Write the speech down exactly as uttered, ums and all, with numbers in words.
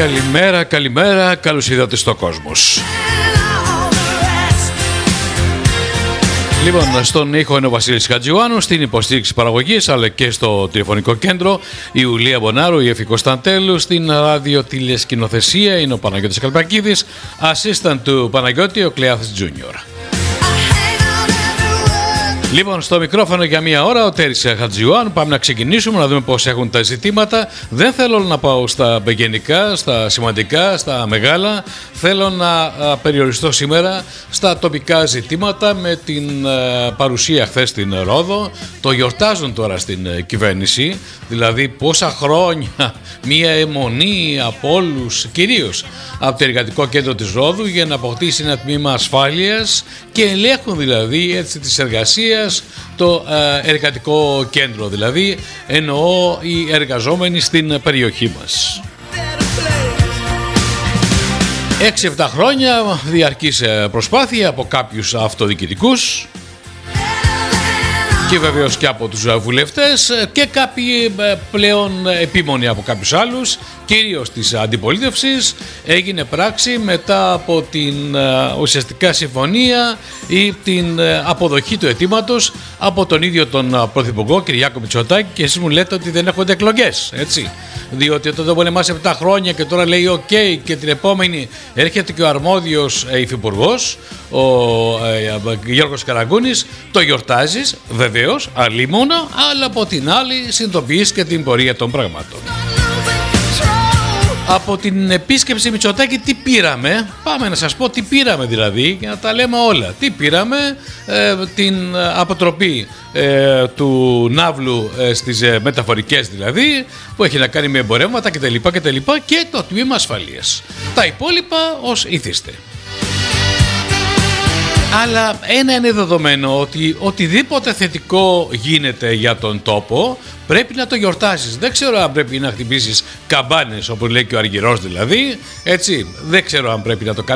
Καλημέρα, καλημέρα, καλώς ήρθατε στο Κόσμος. Λοιπόν, στον ήχο είναι ο Βασίλης Χατζιωάννου, στην υποστήριξη παραγωγής αλλά και στο τηλεφωνικό κέντρο η Ιουλία Μπονάρου, η Εφη Κωνσταντέλου, στην ραδιοτηλεσκηνοθεσία είναι ο Παναγιώτης Καλπακίδης, assistant του Παναγιώτη ο Κλεάθης Τζούνιορ. Λοιπόν, στο μικρόφωνο για μία ώρα ο Τέρης Χατζιωάννου. Πάμε να ξεκινήσουμε, να δούμε πώς έχουν τα ζητήματα. Δεν θέλω να πάω στα γενικά, στα σημαντικά, στα μεγάλα. Θέλω να περιοριστώ σήμερα στα τοπικά ζητήματα με την παρουσία χθες στην Ρόδο. Το γιορτάζουν τώρα στην κυβέρνηση, δηλαδή πόσα χρόνια μία αιμονή από όλους, κυρίως από το εργατικό κέντρο της Ρόδου, για να αποκτήσει ένα τμήμα ασφάλειας και ελέγχουν δηλαδή έτσι της εργασίας το εργατικό κέντρο, δηλαδή εννοώ οι εργαζόμενοι στην περιοχή μας. έξι επτά χρόνια διαρκής προσπάθεια από κάποιους αυτοδιοικητικούς και βεβαίως και από τους βουλευτές και κάποιοι πλέον επίμονοι από κάποιους άλλους, κυρίως της αντιπολίτευσης. Έγινε πράξη μετά από την ουσιαστικά συμφωνία ή την αποδοχή του αιτήματος από τον ίδιο τον Πρωθυπουργό Κυριάκο Μητσοτάκη, και εσείς μου λέτε ότι δεν έχονται εκλογές, έτσι. Διότι όταν το πολεμάς επτά χρόνια και τώρα λέει οκ okay, και την επόμενη έρχεται και ο αρμόδιος υφυπουργός, ο ε, Γιώργος Καραγκούνης, το γιορτάζεις βεβαίως, αλίμονα, αλλά από την άλλη συνειδητοποιείς και την πορεία των πραγμάτων. Από την επίσκεψη Μητσοτάκη τι πήραμε, πάμε να σας πω τι πήραμε δηλαδή, για να τα λέμε όλα. Τι πήραμε, ε, την αποτροπή ε, του ναύλου ε, στις ε, μεταφορικές δηλαδή, που έχει να κάνει με εμπορεύματα κτλ, κτλ και το τμήμα ασφαλείας. Τα υπόλοιπα ως ήθιστε. Αλλά ένα είναι δεδομένο, ότι οτιδήποτε θετικό γίνεται για τον τόπο πρέπει να το γιορτάσεις. Δεν ξέρω αν πρέπει να χτυπήσεις καμπάνες, όπως λέει και ο Αργυρός δηλαδή, έτσι. Δεν ξέρω αν πρέπει να το κάνεις.